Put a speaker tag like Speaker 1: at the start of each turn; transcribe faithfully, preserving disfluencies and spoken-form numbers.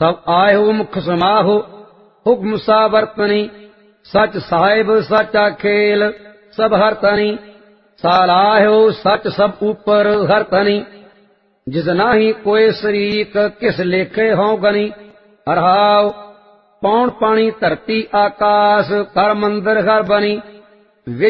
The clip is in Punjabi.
Speaker 1: ਸਭ ਆਇਓ ਮੁਖ ਸਮਾਹੋ ਹੁਕਮ ਸਾ ਵਰਤਨੀ ਸਚ ਸਾਹਿਬ ਸਚਾ ਖੇਲ ਸਭ ਹਰ ਤਨੀ ਸਾਲਾਹਿਓ ਸਚ ਸਭ ਉਪਰ ਹਰ ਤਨੀ ਜਿਸ ਨਾਹੀ ਕੋਇ ਸਰੀਕ ਕਿਸ ਲੇਖੇ ਹਉ ਗਨੀ ਹਰਹਾਉ ਪੌਣ ਪਾਣੀ ਧਰਤੀ ਆਕਾਸ ਕਰ ਮੰਦਰ ਘਰ ਬਨੀ